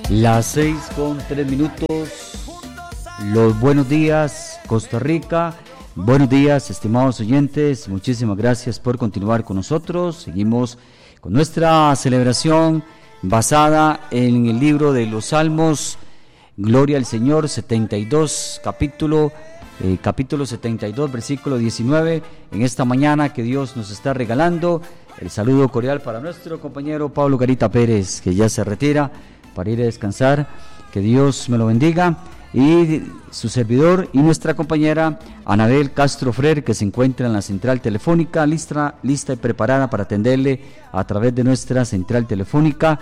Las 6:03. Los buenos días, Costa Rica. Buenos días, estimados oyentes. Muchísimas gracias por continuar con nosotros. Seguimos con nuestra celebración basada en el libro de los Salmos. Gloria al Señor, 72, capítulo 72, versículo 19. En esta mañana que Dios nos está regalando, el saludo cordial para nuestro compañero Pablo Garita Pérez, que ya se retira para ir a descansar. Que Dios me lo bendiga. Y su servidor y nuestra compañera Anabel Castro Frer, que se encuentra en la central telefónica, lista y preparada para atenderle a través de nuestra central telefónica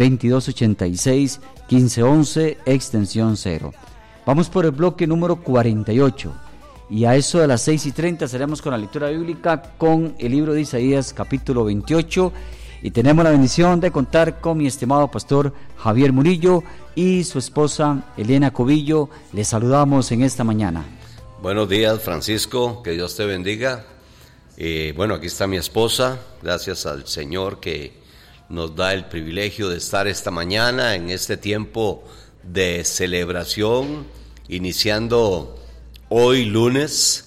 2286-1511, extensión 0. Vamos por el bloque número 48 y a eso de las 6:30 estaremos con la lectura bíblica con el libro de Isaías capítulo 28. Y tenemos la bendición de contar con mi estimado pastor Javier Murillo y su esposa Elena Cobillo. Les saludamos en esta mañana. Buenos días, Francisco, que Dios te bendiga. Bueno, aquí está mi esposa, gracias al Señor que nos da el privilegio de estar esta mañana en este tiempo de celebración, iniciando hoy lunes,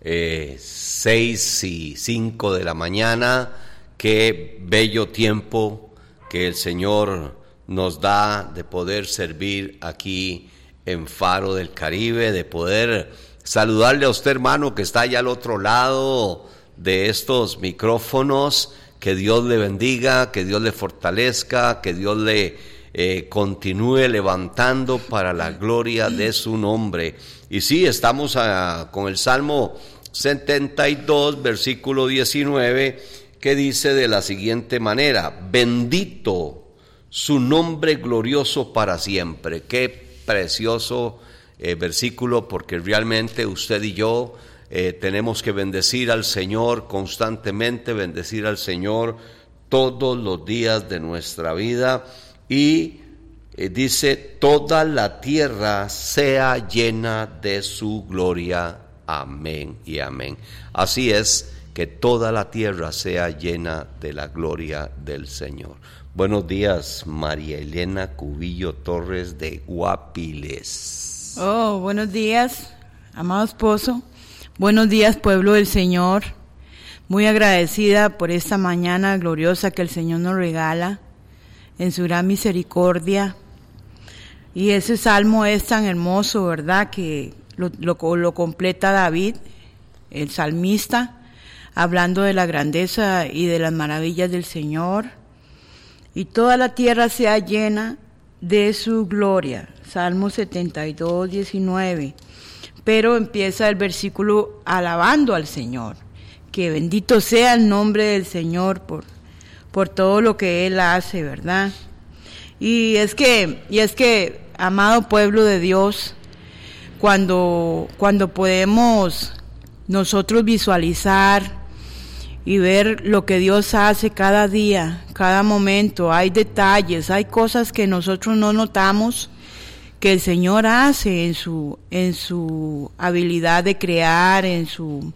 6:05 de la mañana. Qué bello tiempo que el Señor nos da de poder servir aquí en Faro del Caribe, de poder saludarle a usted, hermano, que está allá al otro lado de estos micrófonos. Que Dios le bendiga, que Dios le fortalezca, que Dios le continúe levantando para la gloria de su nombre. Y sí, estamos con el Salmo 72, versículo 19, que dice de la siguiente manera: bendito su nombre glorioso para siempre. Qué precioso versículo, porque realmente usted y yo tenemos que bendecir al Señor constantemente, bendecir al Señor todos los días de nuestra vida. Y dice: toda la tierra sea llena de su gloria. Amén y amén. Así es, que toda la tierra sea llena de la gloria del Señor. Buenos días, María Elena Cubillo Torres de Guapiles. Oh, buenos días, amado esposo. Buenos días, pueblo del Señor. Muy agradecida por esta mañana gloriosa que el Señor nos regala en su gran misericordia. Y ese salmo es tan hermoso, ¿verdad? Que lo completa David, el salmista, hablando de la grandeza y de las maravillas del Señor. Y toda la tierra sea llena de su gloria. Salmo 72, 19. Pero empieza el versículo alabando al Señor. Que bendito sea el nombre del Señor por todo lo que Él hace, ¿verdad? Y es que, amado pueblo de Dios, cuando podemos nosotros visualizar y ver lo que Dios hace cada día, cada momento, hay detalles, hay cosas que nosotros no notamos que el Señor hace en su habilidad de crear, en su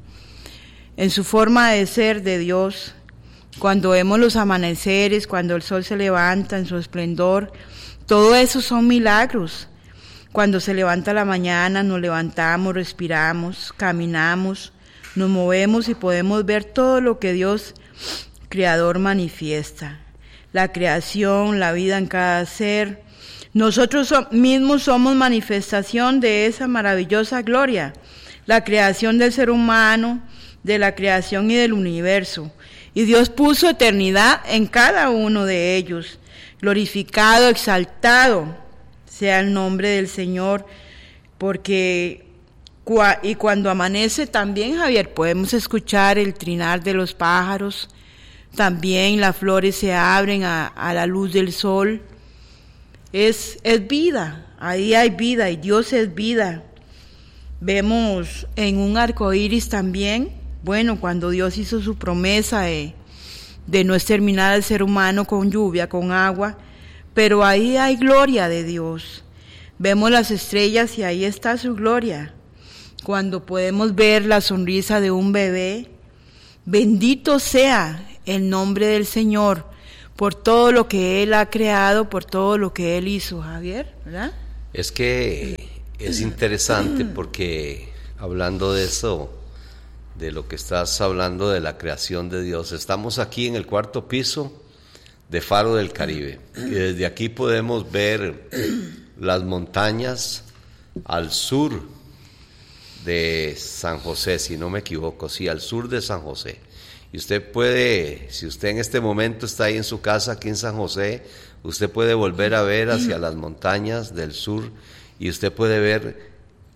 forma de ser de Dios. Cuando vemos los amaneceres, cuando el sol se levanta en su esplendor, todo eso son milagros. Cuando se levanta la mañana, nos levantamos, respiramos, caminamos, nos movemos y podemos ver todo lo que Dios Creador manifiesta. La creación, la vida en cada ser. Nosotros mismos somos manifestación de esa maravillosa gloria. La creación del ser humano, de la creación y del universo. Y Dios puso eternidad en cada uno de ellos. Glorificado, exaltado sea el nombre del Señor, porque y cuando amanece también, Javier, podemos escuchar el trinar de los pájaros, también las flores se abren a la luz del sol. Es vida, ahí hay vida y Dios es vida. Vemos en un arco iris también, bueno, cuando Dios hizo su promesa de no exterminar al ser humano con lluvia, con agua, pero ahí hay gloria de Dios. Vemos las estrellas y ahí está su gloria. Cuando podemos ver la sonrisa de un bebé, bendito sea el nombre del Señor por todo lo que Él ha creado, por todo lo que Él hizo, Javier, ¿verdad? Es que es interesante porque hablando de eso, de lo que estás hablando de la creación de Dios, estamos aquí en el 4º piso de Faro del Caribe y desde aquí podemos ver las montañas al sur de San José, si no me equivoco, sí, al sur de San José. Y usted puede, si usted en este momento está ahí en su casa, aquí en San José, usted puede volver a ver hacia las montañas del sur y usted puede ver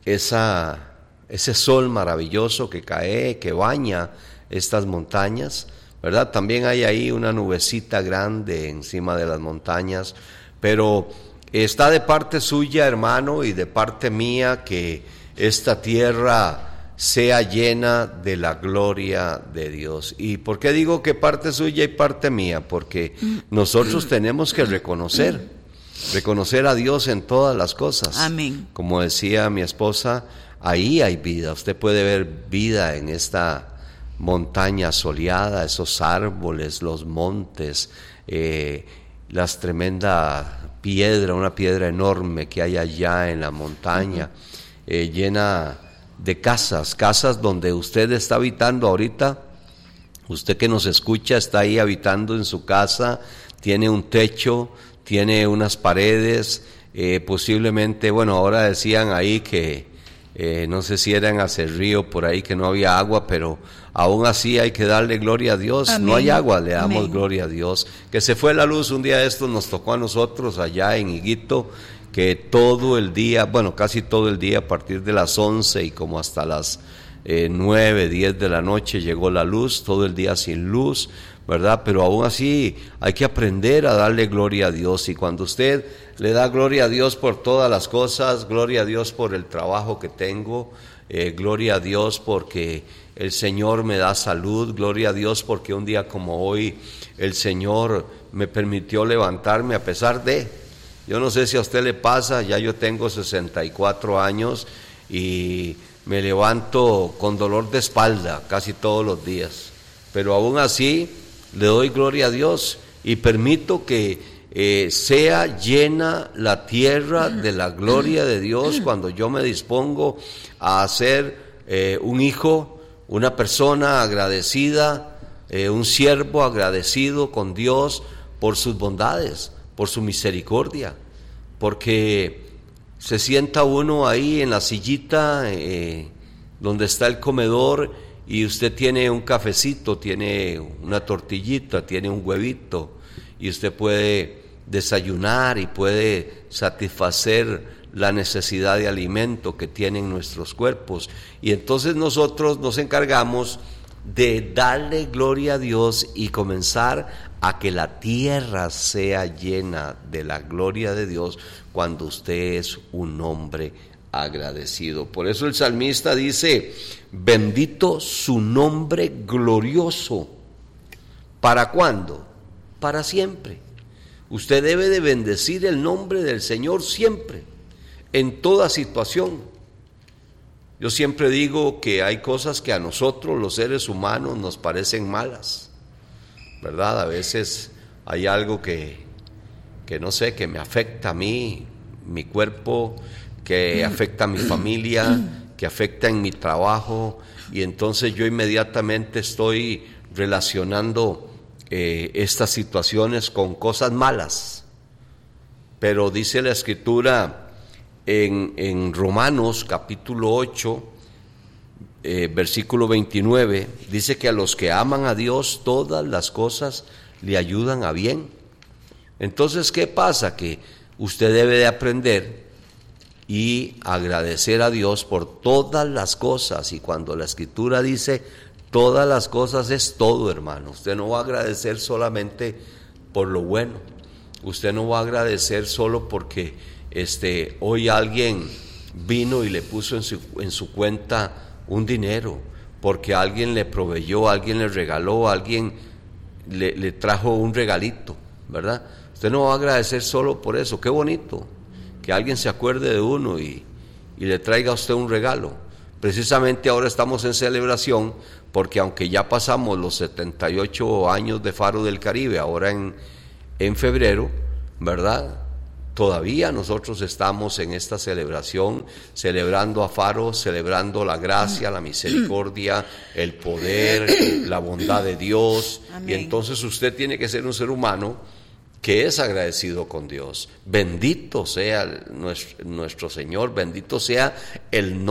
ese sol maravilloso que cae, que baña estas montañas, ¿verdad? También hay ahí una nubecita grande encima de las montañas, pero está de parte suya, hermano, y de parte mía que esta tierra sea llena de la gloria de Dios. ¿Y por qué digo que parte suya y parte mía? Porque nosotros tenemos que reconocer a Dios en todas las cosas. Amén. Como decía mi esposa, ahí hay vida. Usted puede ver vida en esta montaña soleada, esos árboles, los montes, las tremendas piedras, una piedra enorme que hay allá en la montaña, llena de casas donde usted está habitando ahorita. Usted que nos escucha está ahí habitando en su casa, tiene un techo, tiene unas paredes, posiblemente, bueno, ahora decían ahí que no sé si era en Acerrío por ahí que no había agua, pero aún así hay que darle gloria a Dios. Amén. No hay agua, le damos Amén. Gloria a Dios. Que se fue la luz un día de estos, nos tocó a nosotros allá en Higuito, que todo el día, bueno, casi todo el día, a partir de las 11 y como hasta las 9, 10 de la noche llegó la luz, todo el día sin luz, ¿verdad? Pero aún así hay que aprender a darle gloria a Dios, y cuando usted le da gloria a Dios por todas las cosas, gloria a Dios por el trabajo que tengo, gloria a Dios porque el Señor me da salud, gloria a Dios porque un día como hoy el Señor me permitió levantarme a pesar de... Yo no sé si a usted le pasa, ya yo tengo 64 años y me levanto con dolor de espalda casi todos los días, pero aún así le doy gloria a Dios y permito que sea llena la tierra de la gloria de Dios cuando yo me dispongo a ser un hijo, una persona agradecida, un siervo agradecido con Dios por sus bondades, por su misericordia, porque se sienta uno ahí en la sillita donde está el comedor y usted tiene un cafecito, tiene una tortillita, tiene un huevito y usted puede desayunar y puede satisfacer la necesidad de alimento que tienen nuestros cuerpos, y entonces nosotros nos encargamos de darle gloria a Dios y comenzar a que la tierra sea llena de la gloria de Dios cuando usted es un hombre agradecido. Por eso el salmista dice: bendito su nombre glorioso. ¿Para cuándo? Para siempre. Usted debe de bendecir el nombre del Señor siempre, en toda situación. Yo siempre digo que hay cosas que a nosotros los seres humanos nos parecen malas, ¿verdad? A veces hay algo que no sé, que me afecta a mí, mi cuerpo, que afecta a mi familia, que afecta en mi trabajo, y entonces yo inmediatamente estoy relacionando estas situaciones con cosas malas. Pero dice la Escritura en Romanos capítulo 8, versículo 29, dice que a los que aman a Dios todas las cosas le ayudan a bien. Entonces, ¿qué pasa? Que usted debe de aprender y agradecer a Dios por todas las cosas, y cuando la Escritura dice todas las cosas es todo, hermano. Usted no va a agradecer solamente por lo bueno, usted no va a agradecer solo porque hoy alguien vino y le puso en su cuenta un dinero, porque alguien le proveyó, alguien le regaló, alguien le trajo un regalito, ¿verdad? Usted no va a agradecer solo por eso. Qué bonito que alguien se acuerde de uno y le traiga a usted un regalo. Precisamente ahora estamos en celebración porque aunque ya pasamos los 78 años de Faro del Caribe, ahora en febrero, ¿verdad? Todavía nosotros estamos en esta celebración, celebrando a Faro, celebrando la gracia, la misericordia, el poder, la bondad de Dios. Amén. Y entonces usted tiene que ser un ser humano que es agradecido con Dios. Bendito sea nuestro Señor, bendito sea el nombre